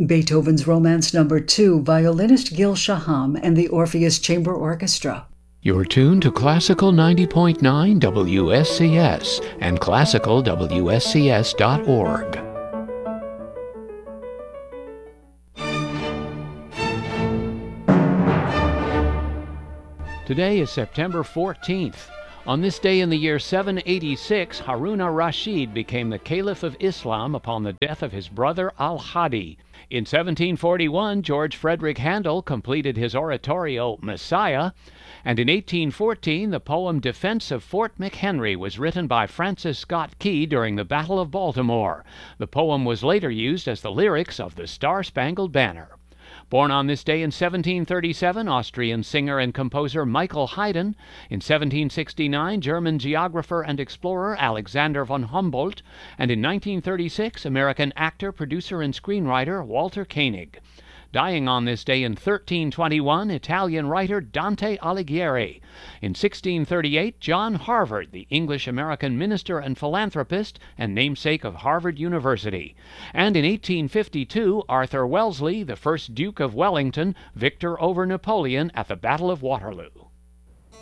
Beethoven's Romance No. 2, violinist Gil Shaham and the Orpheus Chamber Orchestra. You're tuned to Classical 90.9 WSCS and classicalwscs.org. Today is September 14th. On this day in the year 786, Harun al-Rashid became the Caliph of Islam upon the death of his brother al-Hadi. In 1741, George Frederick Handel completed his oratorio Messiah, and in 1814, the poem Defense of Fort McHenry was written by Francis Scott Key during the Battle of Baltimore. The poem was later used as the lyrics of the Star-Spangled Banner. Born on this day in 1737, Austrian singer and composer Michael Haydn. In 1769, German geographer and explorer Alexander von Humboldt. And in 1936, American actor, producer, and screenwriter Walter Koenig. Dying on this day in 1321, Italian writer Dante Alighieri. In 1638, John Harvard, the English-American minister and philanthropist and namesake of Harvard University. And in 1852, Arthur Wellesley, the first Duke of Wellington, victor over Napoleon at the Battle of Waterloo.